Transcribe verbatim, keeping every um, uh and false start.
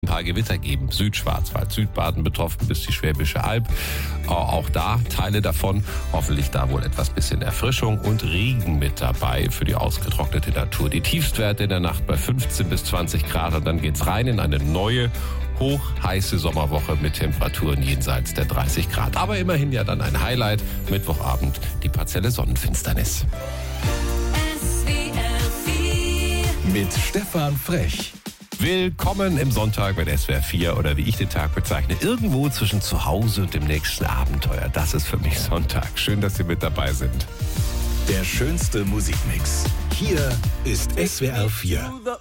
Ein paar Gewitter geben. Südschwarzwald, Südbaden betroffen bis die Schwäbische Alb. Auch da Teile davon. Hoffentlich da wohl etwas bisschen Erfrischung und Regen mit dabei für die ausgetrocknete Natur. Die Tiefstwerte in der Nacht bei fünfzehn bis zwanzig Grad und dann geht's rein in eine neue, hochheiße Sommerwoche mit Temperaturen jenseits der dreißig Grad. Aber immerhin ja dann ein Highlight. Mittwochabend die partielle Sonnenfinsternis. Mit Stefan Frech. Willkommen im Sonntag mit S W R vier oder wie ich den Tag bezeichne, irgendwo zwischen zu Hause und dem nächsten Abenteuer. Das ist für mich Sonntag. Schön, dass Sie mit dabei sind. Der schönste Musikmix. Hier ist S W R vier.